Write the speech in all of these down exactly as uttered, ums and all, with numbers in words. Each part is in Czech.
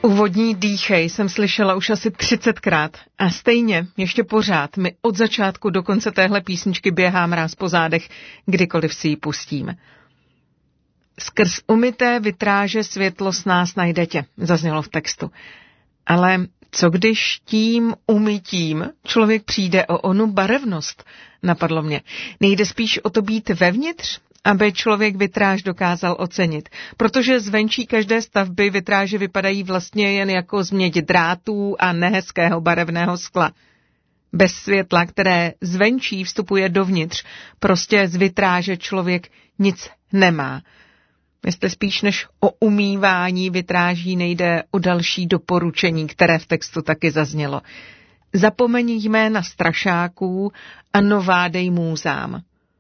Úvodní dýchej jsem slyšela už asi třicetkrát a stejně ještě pořád mi od začátku do konce téhle písničky běhá mráz po zádech, kdykoliv si ji pustím. Skrz umyté vitráže světlo s nás najde tě, zaznělo v textu. Ale co když tím umytím člověk přijde o onu barevnost, napadlo mě. Nejde spíš o to být vevnitř, aby člověk vitráž dokázal ocenit, protože zvenčí každé stavby vitráže vypadají vlastně jen jako změť drátů a nehezkého barevného skla. Bez světla, které zvenčí vstupuje dovnitř, prostě z vitráže člověk nic nemá. Jestli spíš než o umývání vitráží nejde o další doporučení, které v textu taky zaznělo. Zapomeň jména strašáků a novádej můzám.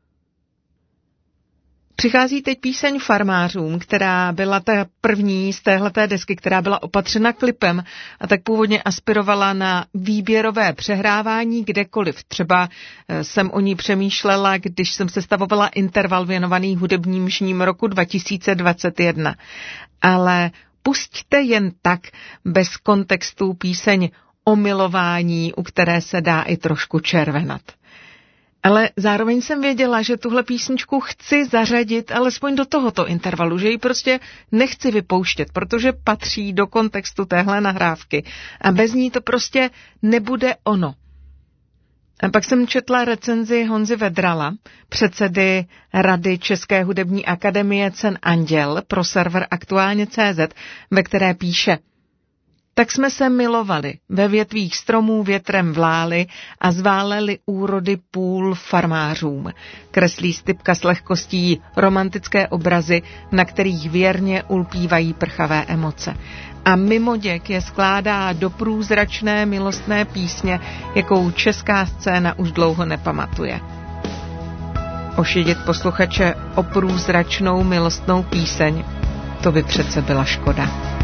Přichází teď píseň Farmářům, která byla ta první z téhleté desky, která byla opatřena klipem a tak původně aspirovala na výběrové přehrávání kdekoliv. Třeba jsem o ní přemýšlela, když jsem sestavovala interval věnovaný hudebním žním roku dva tisíce dvacet jedna. Ale pusťte jen tak bez kontextu píseň o milování, u které se dá i trošku červenat. Ale zároveň jsem věděla, že tuhle písničku chci zařadit alespoň do tohoto intervalu, že ji prostě nechci vypouštět, protože patří do kontextu téhle nahrávky a bez ní to prostě nebude ono. A pak jsem četla recenzi Honzy Vedrala, předsedy Rady České hudební akademie cen Anděl pro server Aktuálně tečka cé zet, ve které píše: Tak jsme se milovali, ve větvích stromů větrem vláli a zváleli úrody půl farmářům. Kreslí Stypka s lehkostí romantické obrazy, na kterých věrně ulpívají prchavé emoce. A mimoděk je skládá do průzračné milostné písně, jakou česká scéna už dlouho nepamatuje. Ošidit posluchače o průzračnou milostnou píseň, to by přece byla škoda.